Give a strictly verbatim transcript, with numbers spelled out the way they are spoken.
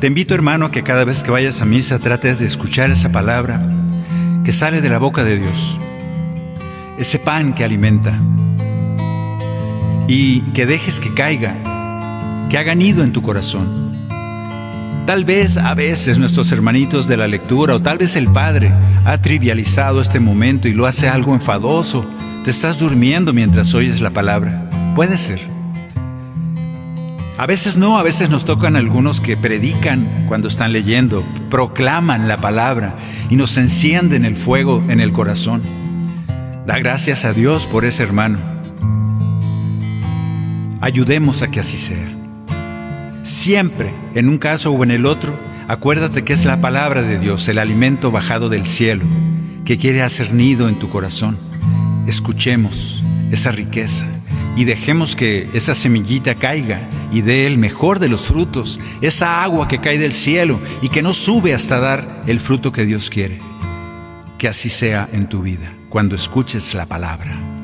Te invito, hermano, a que cada vez que vayas a misa trates de escuchar esa palabra que sale de la boca de Dios, ese pan que alimenta, y que dejes que caiga, que haga nido en tu corazón. Tal vez a veces nuestros hermanitos de la lectura, o tal vez el Padre, ha trivializado este momento y lo hace algo enfadoso. Te estás durmiendo mientras oyes la palabra. Puede ser. A veces no, a veces nos tocan algunos que predican cuando están leyendo, proclaman la palabra y nos encienden el fuego en el corazón. Da gracias a Dios por ese hermano. Ayudemos a que así sea. Siempre, en un caso o en el otro, acuérdate que es la palabra de Dios, el alimento bajado del cielo, que quiere hacer nido en tu corazón. Escuchemos esa riqueza y dejemos que esa semillita caiga y dé el mejor de los frutos, esa agua que cae del cielo y que no sube hasta dar el fruto que Dios quiere. Que así sea en tu vida, cuando escuches la palabra.